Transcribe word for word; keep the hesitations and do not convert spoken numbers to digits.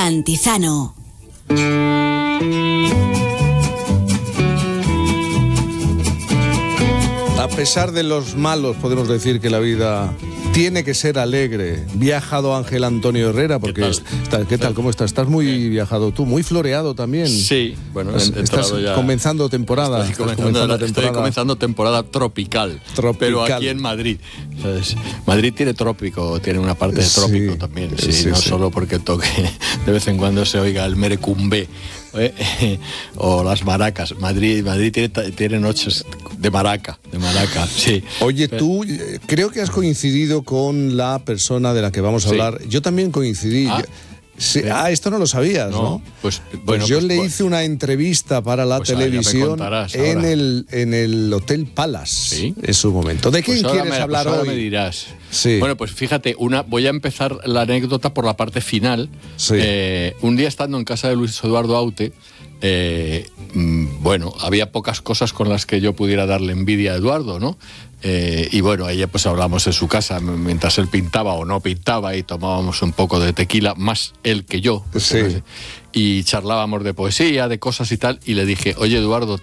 Cantizano. A pesar de los malos, podemos decir que la vida tiene que ser alegre. Viajado Ángel Antonio Herrera, porque ¿qué tal? Está, ¿qué tal? ¿Cómo estás? Estás muy Bien. viajado tú, muy floreado también. Sí, bueno, he estás ya... comenzando temporada. Estoy comenzando, comenzando, la, temporada. estoy comenzando temporada tropical, tropical, pero aquí en Madrid. ¿Sabes? Madrid tiene trópico, tiene una parte de trópico sí, también, sí, sí, no sí. solo porque toque de vez en cuando se oiga el merecumbé ¿eh? o las maracas. Madrid, Madrid tiene, tiene noches de maraca, de maraca, sí. Oye, tú creo que has coincidido con la persona de la que vamos a sí. hablar. Yo también coincidí. Ah. Sí, ah, esto no lo sabías, ¿no? ¿no? Pues, bueno, pues yo pues, le pues, hice una entrevista para la pues televisión en el, en el Hotel Palace, ¿sí? en su momento. ¿De quién pues quieres me, hablar pues hoy? Me dirás. Sí. Bueno, pues fíjate, una, voy a empezar la anécdota por la parte final. Sí. Eh, un día estando en casa de Luis Eduardo Aute, eh, bueno, había pocas cosas con las que yo pudiera darle envidia a Eduardo, ¿no? Eh, y bueno, ahí pues hablamos en su casa mientras él pintaba o no pintaba y tomábamos un poco de tequila, más él que yo. Sí. Y charlábamos de poesía, de cosas y tal, y le dije, oye Eduardo,